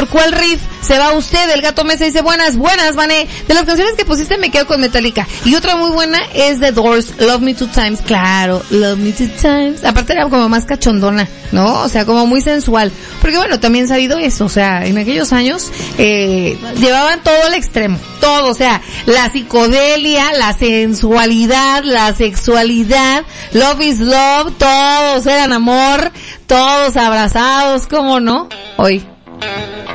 ¿Por cuál riff se va usted? El Gato Mesa dice, buenas, Vané. De las canciones que pusiste me quedo con Metallica. Y otra muy buena es The Doors, Love Me Two Times. Claro, Love Me Two Times. Aparte era como más cachondona, ¿no? O sea, como muy sensual. Porque bueno, también sabido eso, o sea, en aquellos años, llevaban todo al extremo. Todo, o sea, la psicodelia, la sensualidad, la sexualidad, love is love, todos eran amor, todos abrazados, ¿cómo no? Hoy.